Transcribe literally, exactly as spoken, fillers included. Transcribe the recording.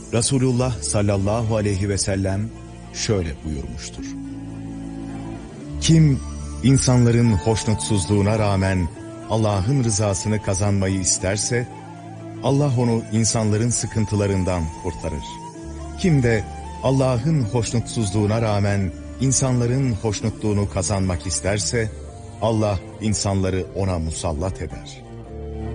Resulullah sallallahu aleyhi ve sellem şöyle buyurmuştur. Kim insanların hoşnutsuzluğuna rağmen Allah'ın rızasını kazanmayı isterse, Allah onu insanların sıkıntılarından kurtarır. Kim de Allah'ın hoşnutsuzluğuna rağmen insanların hoşnutluğunu kazanmak isterse, Allah insanları ona musallat eder.